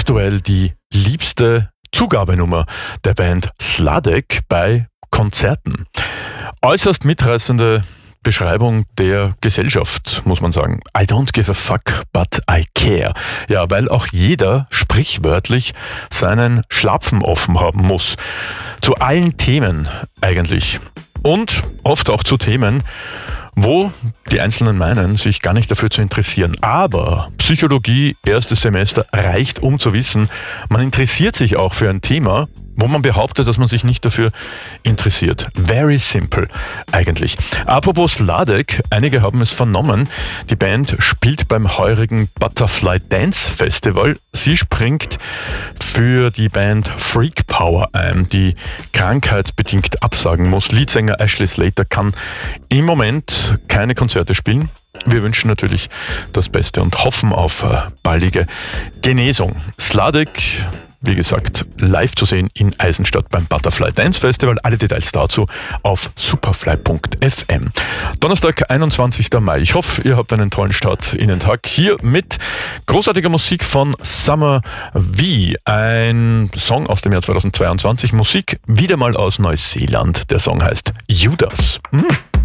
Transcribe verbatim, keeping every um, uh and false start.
aktuell die liebste Zugabenummer der Band Sladek bei Konzerten. Äußerst mitreißende Beschreibung der Gesellschaft, muss man sagen. I don't give a fuck, but I care. Ja, weil auch jeder sprichwörtlich seinen Schlapfen offen haben muss. Zu allen Themen eigentlich. Und oft auch zu Themen, wo die Einzelnen meinen, sich gar nicht dafür zu interessieren. Aber Psychologie, erstes Semester, reicht, um zu wissen, man interessiert sich auch für ein Thema, wo man behauptet, dass man sich nicht dafür interessiert. Very simple eigentlich. Apropos Sladek, einige haben es vernommen, die Band spielt beim heurigen Butterfly Dance Festival. Sie springt für die Band Freak Power ein, die krankheitsbedingt absagen muss. Leadsänger Ashley Slater kann im Moment keine Konzerte spielen. Wir wünschen natürlich das Beste und hoffen auf baldige Genesung. Sladek, wie gesagt, live zu sehen in Eisenstadt beim Butterfly Dance Festival. Alle Details dazu auf superfly punkt f m. Donnerstag, einundzwanzigster Mai. Ich hoffe, ihr habt einen tollen Start in den Tag. Hier mit großartiger Musik von Summer V. Ein Song aus dem Jahr zweitausendzweiundzwanzig. Musik wieder mal aus Neuseeland. Der Song heißt Judas. Hm.